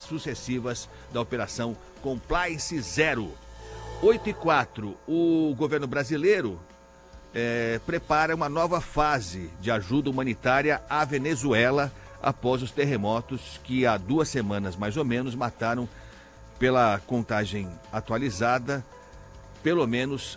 sucessivas da Operação Compliance Zero. 8h04, o governo brasileiro prepara uma nova fase de ajuda humanitária à Venezuela após os terremotos que há 2 semanas mais ou menos mataram, pela contagem atualizada, pelo menos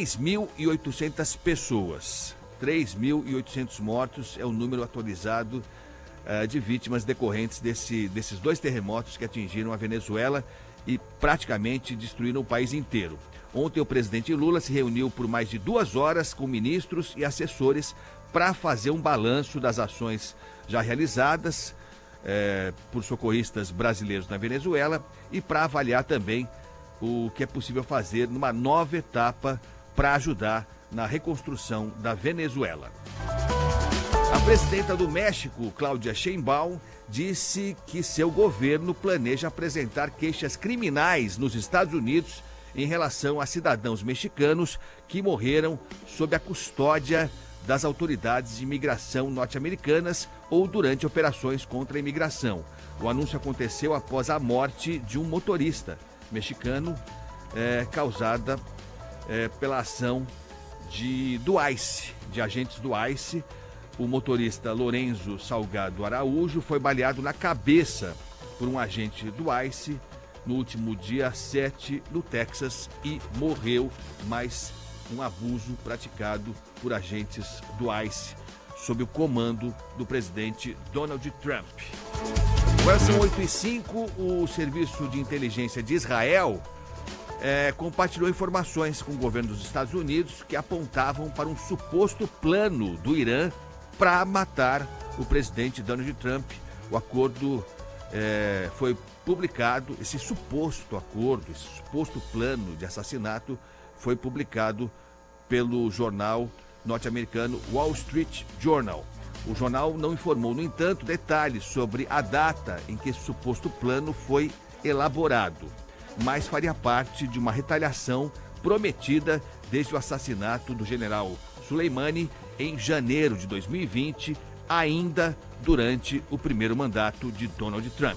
3.800 pessoas. 3.800 mortos é o número atualizado de vítimas decorrentes desses 2 terremotos que atingiram a Venezuela e praticamente destruíram o país inteiro. Ontem o presidente Lula se reuniu por mais de 2 horas com ministros e assessores para fazer um balanço das ações já realizadas por socorristas brasileiros na Venezuela e para avaliar também o que é possível fazer numa nova etapa para ajudar na reconstrução da Venezuela. A presidenta do México, Claudia Sheinbaum, disse que seu governo planeja apresentar queixas criminais nos Estados Unidos em relação a cidadãos mexicanos que morreram sob a custódia das autoridades de imigração norte-americanas ou durante operações contra a imigração. O anúncio aconteceu após a morte de um motorista mexicano causada pela ação do ICE, de agentes do ICE. O motorista Lorenzo Salgado Araújo foi baleado na cabeça por um agente do ICE no último dia 7 no Texas e morreu, mais um abuso praticado por agentes do ICE sob o comando do presidente Donald Trump. Agora são 8h05, o Serviço de Inteligência de Israel compartilhou informações com o governo dos Estados Unidos que apontavam para um suposto plano do Irã para matar o presidente Donald Trump. O acordo foi publicado, esse suposto acordo, esse suposto plano de assassinato foi publicado pelo jornal norte-americano Wall Street Journal. O jornal não informou, no entanto, detalhes sobre a data em que esse suposto plano foi elaborado, mas faria parte de uma retaliação prometida desde o assassinato do general Soleimani em janeiro de 2020, ainda durante o primeiro mandato de Donald Trump.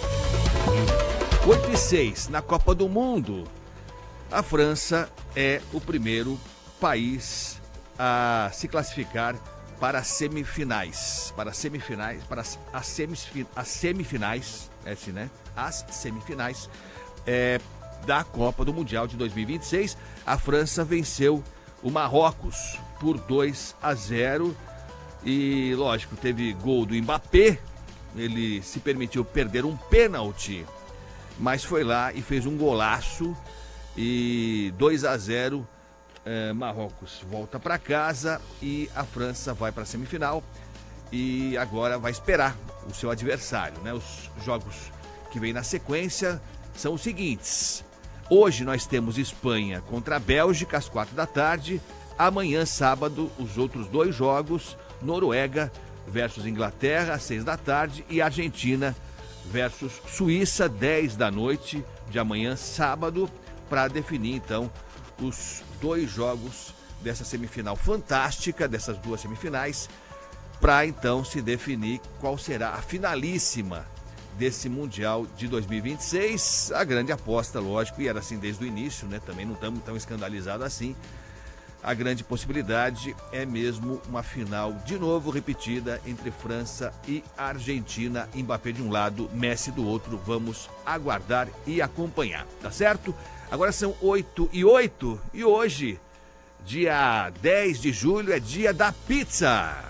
8h06, na Copa do Mundo, a França é o primeiro país a se classificar para as semifinais. As semifinais da Copa do Mundial de 2026. A França venceu o Marrocos por 2-0 e, lógico, teve gol do Mbappé. Ele se permitiu perder um pênalti, mas foi lá e fez um golaço e 2-0. Marrocos volta para casa e a França vai para a semifinal e agora vai esperar o seu adversário, né? Os jogos que vêm na sequência são os seguintes: hoje nós temos Espanha contra a Bélgica às 4h. Amanhã, sábado, os outros 2 jogos: Noruega versus Inglaterra às 6h e Argentina versus Suíça 10h de amanhã, sábado, para definir então os 2 jogos dessa semifinal fantástica, dessas 2 semifinais, para então se definir qual será a finalíssima desse Mundial de 2026. A grande aposta, lógico, e era assim desde o início, né? Também não estamos tão escandalizados assim. A grande possibilidade é mesmo uma final de novo repetida entre França e Argentina. Mbappé de um lado, Messi do outro. Vamos aguardar e acompanhar, tá certo? Agora são 8h08 e hoje, dia 10 de julho, é dia da pizza.